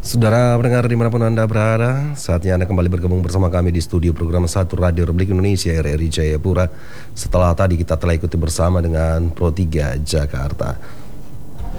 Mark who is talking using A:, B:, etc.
A: Saudara pendengar dimanapun Anda berada, saatnya Anda kembali bergabung bersama kami di studio program 1 Radio Republik Indonesia RRI Jayapura. Setelah tadi kita telah ikuti bersama dengan Pro 3 Jakarta.